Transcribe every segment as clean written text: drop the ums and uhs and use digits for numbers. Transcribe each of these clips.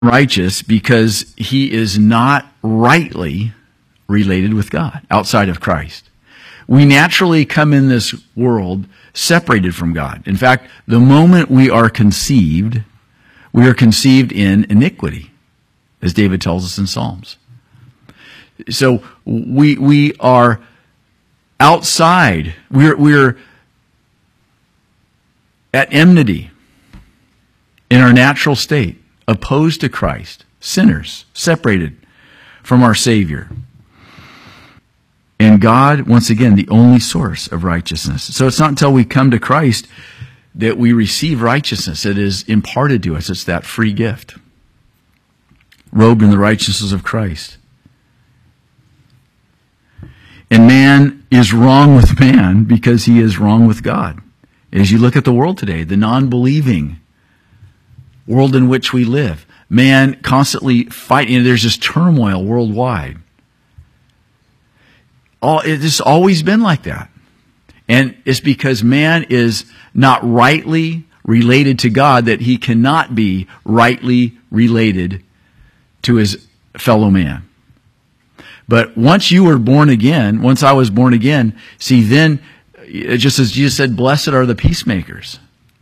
righteous because he is not rightly related with God outside of Christ. We naturally come in this world separated from God. In fact, the moment we are conceived in iniquity, as David tells us in Psalms. So we are outside. We're at enmity in our natural state, opposed to Christ, sinners, separated from our Savior. And God, once again, the only source of righteousness. So it's not until we come to Christ that we receive righteousness. It is imparted to us. It's that free gift, robed in the righteousness of Christ. And man is wrong with man because he is wrong with God. As you look at the world today, the non-believing world in which we live, man constantly fighting. There's this turmoil worldwide. It's always been like that. And it's because man is not rightly related to God that he cannot be rightly related to his fellow man. But once you were born again, once I was born again, see, then, just as Jesus said, blessed are the peacemakers.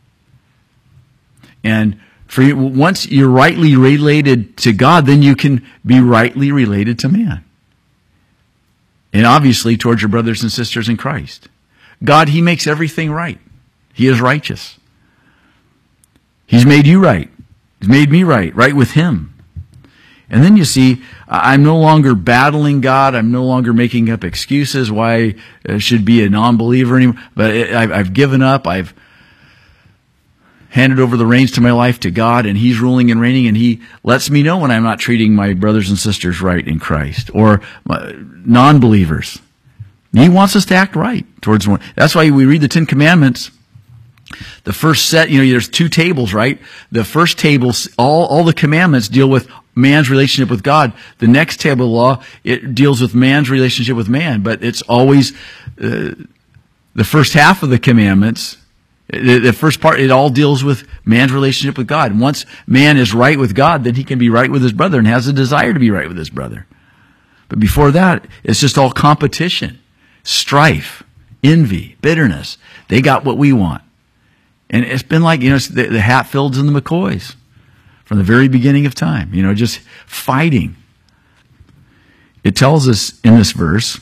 And once you're rightly related to God, then you can be rightly related to man. And obviously towards your brothers and sisters in Christ. God, he makes everything right. He is righteous. He's made you right. He's made me right with him. And then you see, I'm no longer battling God. I'm no longer making up excuses why I should be a non-believer anymore. But I've given up. I've handed over the reins to my life to God, and he's ruling and reigning, and he lets me know when I'm not treating my brothers and sisters right in Christ, or non-believers. He wants us to act right towards one. That's why we read the Ten Commandments. The first set, there's two tables, right? The first table, all the commandments deal with man's relationship with God. The next table of law, it deals with man's relationship with man. But it's always the first half of the commandments. The first part, it all deals with man's relationship with God. And once man is right with God, then he can be right with his brother and has a desire to be right with his brother. But before that, it's just all competition, strife, envy, bitterness. They got what we want. And it's been like, the Hatfields and the McCoys from the very beginning of time, just fighting. It tells us in this verse,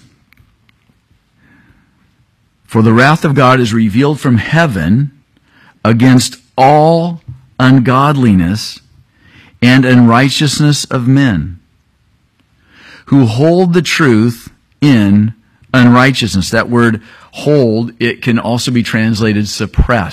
for the wrath of God is revealed from heaven against all ungodliness and unrighteousness of men who hold the truth in unrighteousness. That word hold, it can also be translated suppress.